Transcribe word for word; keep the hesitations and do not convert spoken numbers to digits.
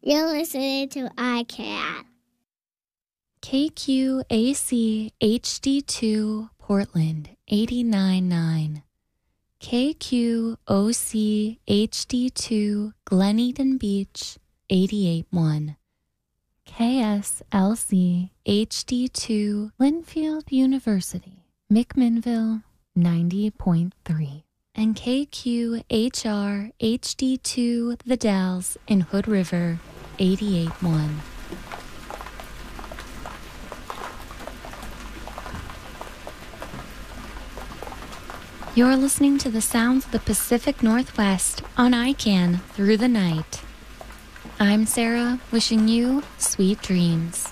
You're listening to iCat. K Q A C H D two Portland eighty-nine point nine. K Q O C H D two Glen Eden Beach eighty-eight point one. K S L C H D two Linfield University McMinnville ninety point three. And K Q H R H D two The Dalles in Hood River eighty-eight point one. You're listening to the sounds of the Pacific Northwest on I CAN through the night. I'm Sarah, wishing you sweet dreams.